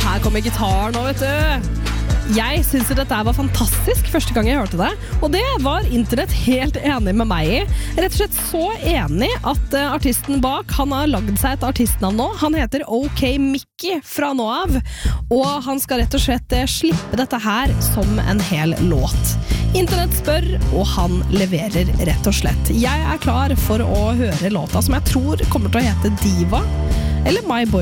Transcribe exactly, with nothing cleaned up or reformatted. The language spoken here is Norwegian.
her kommer gitaren nå, vet du. Jeg synes at dette var fantastisk første gang jeg hørte det, og det var internett helt enig med meg i. Rett og slett så enig at uh, artisten bak, han har laget seg et artistnavn nå. Han heter OK Mickey fra nå av, og han skal rett og slett uh, slippe dette her som en hel låt. Internett spør, og han leverer rett og slett. Jeg er klar for å høre låta som jeg tror kommer til å hete Diva, eller My Boy